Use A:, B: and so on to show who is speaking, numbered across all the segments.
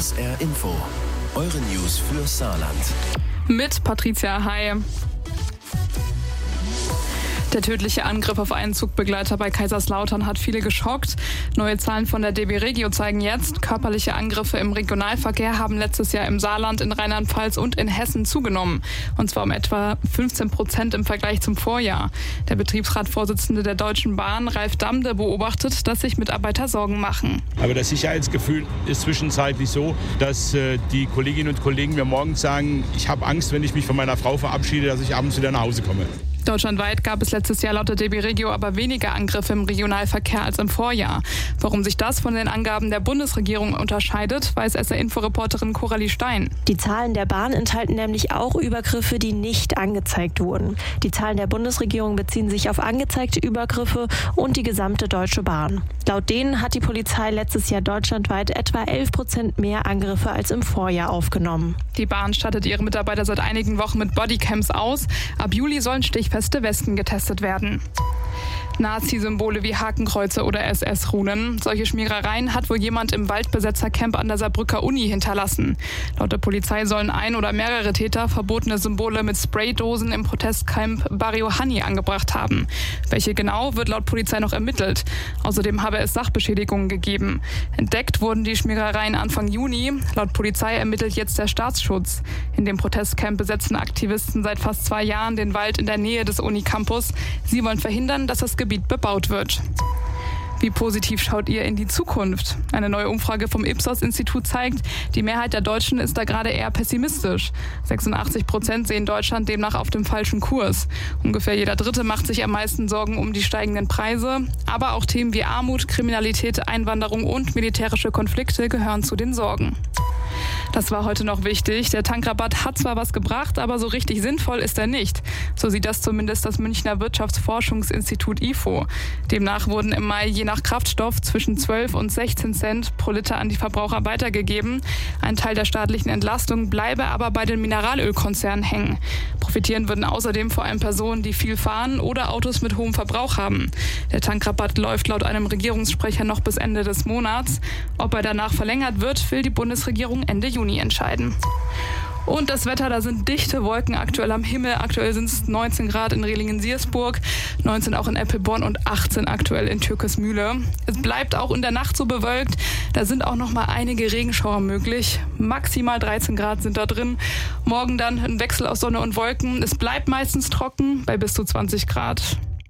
A: SR Info. Eure News für Saarland.
B: Mit Patricia Hay. Der tödliche Angriff auf einen Zugbegleiter bei Kaiserslautern hat viele geschockt. Neue Zahlen von der DB Regio zeigen jetzt, körperliche Angriffe im Regionalverkehr haben letztes Jahr im Saarland, in Rheinland-Pfalz und in Hessen zugenommen. Und zwar um etwa 15% im Vergleich zum Vorjahr. Der Betriebsratsvorsitzende der Deutschen Bahn, Ralf Damde, beobachtet, dass sich Mitarbeiter Sorgen machen.
C: Aber das Sicherheitsgefühl ist zwischenzeitlich so, dass die Kolleginnen und Kollegen mir morgens sagen, ich habe Angst, wenn ich mich von meiner Frau verabschiede, dass ich abends wieder nach Hause komme.
B: Deutschlandweit gab es letztes Jahr laut der DB Regio aber weniger Angriffe im Regionalverkehr als im Vorjahr. Warum sich das von den Angaben der Bundesregierung unterscheidet, weiß SR-Info-Reporterin Coralie Stein.
D: Die Zahlen der Bahn enthalten nämlich auch Übergriffe, die nicht angezeigt wurden. Die Zahlen der Bundesregierung beziehen sich auf angezeigte Übergriffe und die gesamte Deutsche Bahn. Laut denen hat die Polizei letztes Jahr deutschlandweit etwa 11% mehr Angriffe als im Vorjahr aufgenommen.
B: Die Bahn stattet ihre Mitarbeiter seit einigen Wochen mit Bodycams aus. Ab Juli sollen stichfeste Westen getestet werden. Nazi-Symbole wie Hakenkreuze oder SS-Runen. Solche Schmierereien hat wohl jemand im Waldbesetzercamp an der Saarbrücker Uni hinterlassen. Laut der Polizei sollen ein oder mehrere Täter verbotene Symbole mit Spraydosen im Protestcamp Barrio Hanni angebracht haben. Welche genau, wird laut Polizei noch ermittelt. Außerdem habe es Sachbeschädigungen gegeben. Entdeckt wurden die Schmierereien Anfang Juni. Laut Polizei ermittelt jetzt der Staatsschutz. In dem Protestcamp besetzen Aktivisten seit fast 2 Jahren den Wald in der Nähe des Unicampus. Sie wollen verhindern, dass das Gebiet bebaut wird. Wie positiv schaut ihr in die Zukunft? Eine neue Umfrage vom Ipsos-Institut zeigt, die Mehrheit der Deutschen ist da gerade eher pessimistisch. 86% sehen Deutschland demnach auf dem falschen Kurs. Ungefähr jeder Dritte macht sich am meisten Sorgen um die steigenden Preise. Aber auch Themen wie Armut, Kriminalität, Einwanderung und militärische Konflikte gehören zu den Sorgen. Das war heute noch wichtig. Der Tankrabatt hat zwar was gebracht, aber so richtig sinnvoll ist er nicht. So sieht das zumindest das Münchner Wirtschaftsforschungsinstitut IFO. Demnach wurden im Mai je nach Kraftstoff zwischen 12 und 16 Cent pro Liter an die Verbraucher weitergegeben. Ein Teil der staatlichen Entlastung bleibe aber bei den Mineralölkonzernen hängen. Profitieren würden außerdem vor allem Personen, die viel fahren oder Autos mit hohem Verbrauch haben. Der Tankrabatt läuft laut einem Regierungssprecher noch bis Ende des Monats. Ob er danach verlängert wird, will die Bundesregierung Ende Juni entscheiden. Und das Wetter, da sind dichte Wolken aktuell am Himmel. Aktuell sind es 19 Grad in Rehlingen-Siersburg, 19 auch in Eppelborn und 18 aktuell in Türkesmühle. Es bleibt auch in der Nacht so bewölkt. Da sind auch noch mal einige Regenschauer möglich. Maximal 13 Grad sind da drin. Morgen dann ein Wechsel aus Sonne und Wolken. Es bleibt meistens trocken bei bis zu 20 Grad.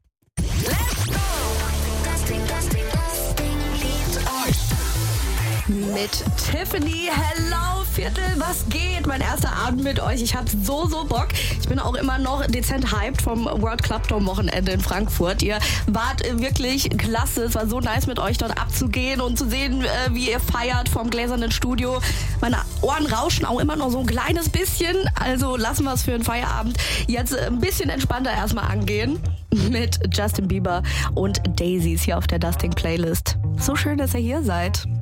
E: Mit Tiffany, hello Viertel, was geht? Mein erster Abend mit euch, ich hab so Bock. Ich bin auch immer noch dezent hyped vom World Club Dome Wochenende in Frankfurt. Ihr wart wirklich klasse, es war so nice mit euch dort abzugehen und zu sehen, wie ihr feiert vom gläsernen Studio. Meine Ohren rauschen auch immer noch so ein kleines bisschen, also lassen wir es für den Feierabend jetzt ein bisschen entspannter erstmal angehen. Mit Justin Bieber und Daisies hier auf der Dusting Playlist. So schön, dass ihr hier seid.